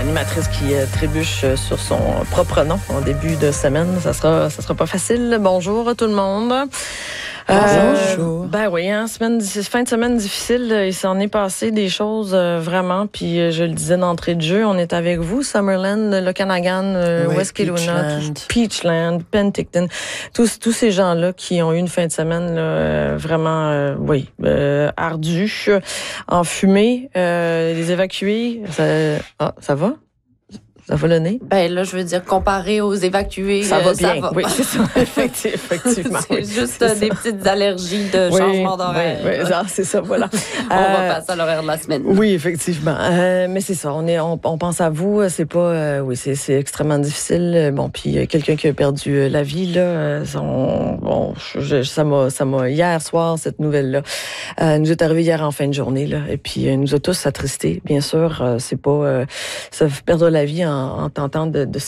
animatrice qui trébuche sur son propre nom en début de semaine. Ça sera pas facile. Bonjour à tout le monde. Bonjour. Ben oui, fin de semaine difficile. Il s'en est passé des choses vraiment. Puis je le disais d'entrée de jeu, on est avec vous, Summerland, Okanagan, West Kelowna, Peachland, Penticton, tous ces gens-là qui ont eu une fin de semaine là, vraiment, ardue, enfumée, les évacués. Ça va? Ça va le nez? Ben là, je veux dire, comparé aux évacués, ça va bien. Ça va. Oui, c'est ça, effectivement. C'est juste des petites allergies de changement d'horaire. Oui, c'est ça, voilà. On va passer à l'horaire de la semaine. Oui, effectivement. Mais c'est ça, on pense à vous. C'est pas, c'est extrêmement difficile. Bon, puis quelqu'un qui a perdu la vie là, ça m'a hier soir cette nouvelle-là nous est arrivée hier en fin de journée là, et puis nous a tous attristés. Bien sûr, c'est pas ça perdre la vie en tentant de